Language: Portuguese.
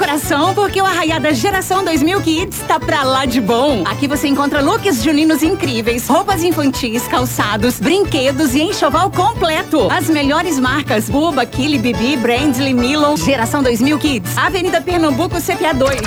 coração, porque o Arraiada Geração 2000 Kids tá pra lá de bom. Aqui você encontra looks juninos incríveis, roupas infantis, calçados, brinquedos e enxoval completo. As melhores marcas: Buba, Kili, Bibi, Brandly, Milo. Geração 2000 Kids, Avenida Pernambuco, CPA 2.